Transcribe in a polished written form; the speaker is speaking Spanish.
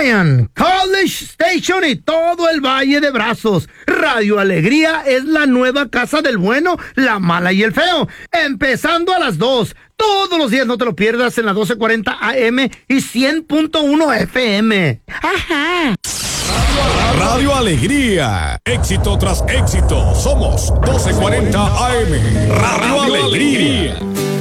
Bryan, College Station y todo el Valle de Brazos. Radio Alegría es la nueva casa del bueno, la mala y el feo. Empezando a las 2. Todos los días, no te lo pierdas, en la 1240 AM y 100.1 FM. ¡Ajá! Radio Alegría. Éxito tras éxito. Somos 1240 AM. Radio Alegría.